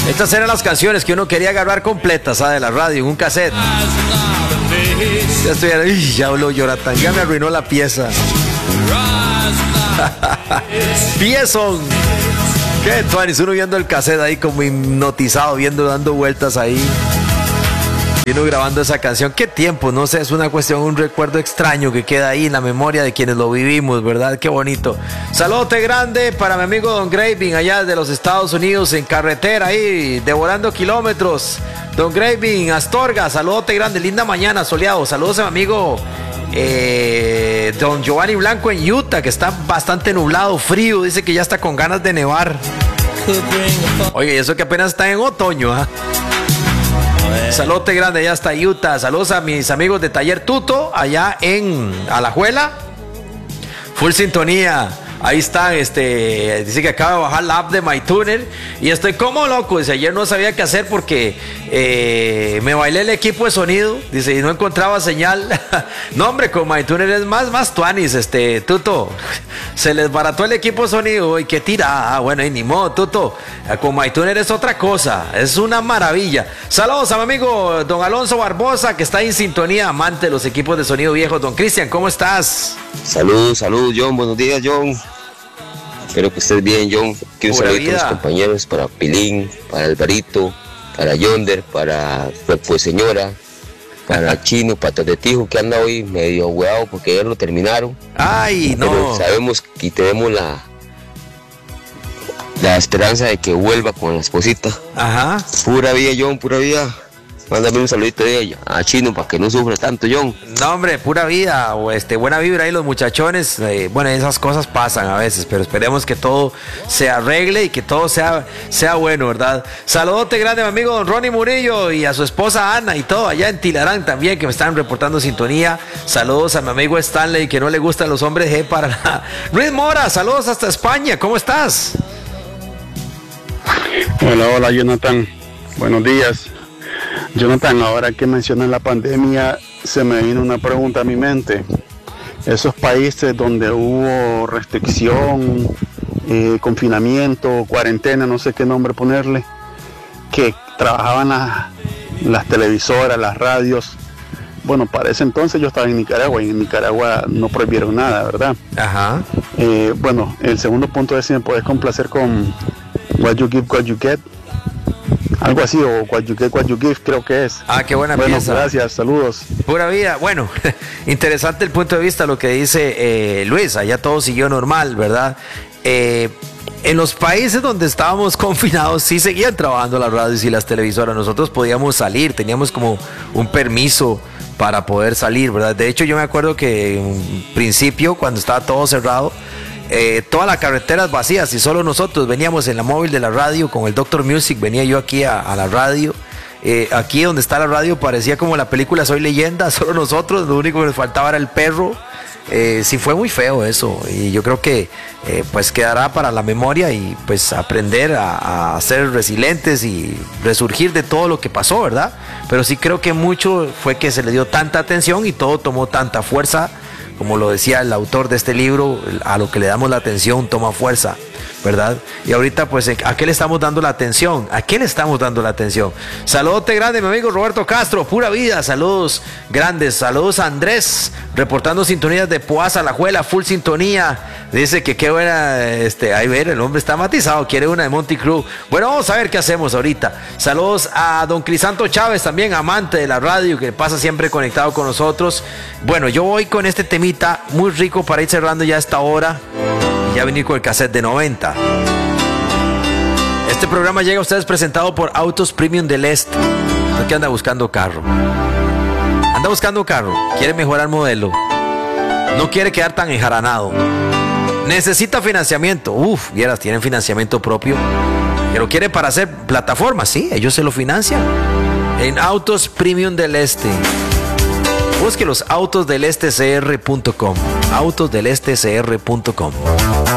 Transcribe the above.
Estas eran las canciones que uno quería agarrar completas, ¿sabes? De la radio, en un cassette. Ya estoy ahí, ya habló Jonathan, ya me arruinó la pieza. Piezón. ¿Qué, Tuanis? Uno viendo el cassette ahí como hipnotizado, dando vueltas ahí. Y uno grabando esa canción. Qué tiempo, no sé, es una cuestión, un recuerdo extraño que queda ahí en la memoria de quienes lo vivimos, ¿verdad? Qué bonito. Saludote grande para mi amigo Don Graving, allá de los Estados Unidos, en carretera ahí, devorando kilómetros. Don Graving, Astorga, saludote grande, linda mañana, soleado. Saludos a mi amigo Don Giovanni Blanco en Utah, que está bastante nublado, frío, dice que ya está con ganas de nevar. Oye, eso que apenas está en otoño, ¿ah? Saludote grande, allá está Utah. Saludos a mis amigos de Taller Tuto, allá en Alajuela. Full sintonía. Ahí están, dice que acaba de bajar la app de MyTuner y estoy como loco, dice, ayer no sabía qué hacer porque me bailé el equipo de sonido, dice, y no encontraba señal. No, hombre, con MyTuner es más tuanis, Tuto, se les barató el equipo de sonido y qué tira, bueno, y ni modo, Tuto, con MyTuner es otra cosa, es una maravilla. Saludos a mi amigo Don Alonso Barbosa, que está en sintonía, amante de los equipos de sonido viejos. Don Cristian, ¿cómo estás? Saludos, John, buenos días, John. Espero que estés bien, John. Quiero saludar a los compañeros, para Pilín, para Alvarito, para Yonder, para pues señora, para Chino, para Totetijo, que anda hoy medio hueado porque ya lo terminaron. Ay, no. Pero sabemos y tenemos la esperanza de que vuelva con la esposita. Ajá. Pura vida, John, pura vida. Mándame un saludito de ella, a Chino, para que no sufra tanto, John. No, hombre, pura vida, o buena vibra ahí los muchachones. Bueno, esas cosas pasan a veces, pero esperemos que todo se arregle y que todo sea bueno, ¿verdad? Saludote grande a mi amigo Don Ronnie Murillo y a su esposa Ana y todo, allá en Tilarán también, que me están reportando sintonía. Saludos a mi amigo Stanley, que no le gustan los hombres G para nada. Luis Mora, saludos hasta España, ¿cómo estás? Hola, Jonathan. Buenos días. Jonathan, ahora que mencionas la pandemia, se me vino una pregunta a mi mente. Esos países donde hubo restricción, confinamiento, cuarentena, no sé qué nombre ponerle, que trabajaban las televisoras, las radios. Bueno, para ese entonces yo estaba en Nicaragua y en Nicaragua no prohibieron nada, ¿verdad? Ajá. Bueno, el segundo punto es si me puedes complacer con What You Give, What You Get. Algo así, o What You Get, What You Give, creo que es. Ah, qué buena pieza. Gracias, saludos. Pura vida. Bueno, interesante el punto de vista, lo que dice Luis. Allá todo siguió normal, ¿verdad? En los países donde estábamos confinados sí seguían trabajando las radios y las televisoras. Nosotros podíamos salir, teníamos como un permiso para poder salir, ¿verdad? De hecho, yo me acuerdo que en principio, cuando estaba todo cerrado, todas las carreteras vacías y solo nosotros veníamos en la móvil de la radio con el Dr. Music, venía yo aquí a la radio. Aquí donde está la radio parecía como la película Soy Leyenda, solo nosotros, lo único que nos faltaba era el perro. Sí, fue muy feo eso y yo creo que pues quedará para la memoria y pues aprender a ser resilientes y resurgir de todo lo que pasó, ¿verdad? Pero sí creo que mucho fue que se le dio tanta atención y todo tomó tanta fuerza. Como lo decía el autor de este libro, a lo que le damos la atención toma fuerza, ¿verdad? Y ahorita, pues, ¿a qué le estamos dando la atención? ¿A quién le estamos dando la atención? Saludote grande, mi amigo Roberto Castro, pura vida, saludos grandes, saludos a Andrés, reportando sintonías de Poás a la Juela, full sintonía, dice que qué buena, ahí ver, el hombre está matizado, quiere una de Monty Crew. Bueno, vamos a ver qué hacemos ahorita. Saludos a don Crisanto Chávez, también amante de la radio, que pasa siempre conectado con nosotros. Bueno, yo voy con este temita muy rico para ir cerrando ya a esta hora y ya venir con el cassette de 90. Este programa llega a ustedes presentado por Autos Premium del Este. ¿Usted qué anda buscando carro? Anda buscando carro, quiere mejorar modelo, no quiere quedar tan enjaranado, necesita financiamiento. Vieras, tienen financiamiento propio, pero quiere para hacer plataformas, sí, ellos se lo financian en Autos Premium del Este. Busque los autosdelestecr.com, autosdelestecr.com.